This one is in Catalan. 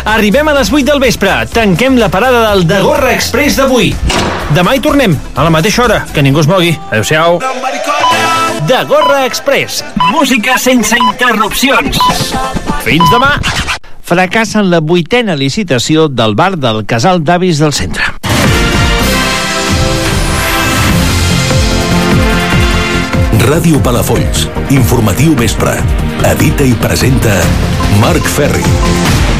Arribem a les 8 del vespre. Tanquem la parada del Dagorra Express d'avui. Demà hi tornem, a la mateixa hora. Que ningú es mogui. Adéu-siau. Dagorra Express. Música sense interrupcions. Fins demà. Fracassa en la 8a licitació del bar del Casal d'Avis del Centre. Ràdio Palafolls, informatiu vespre. Edita i presenta Marc Ferri.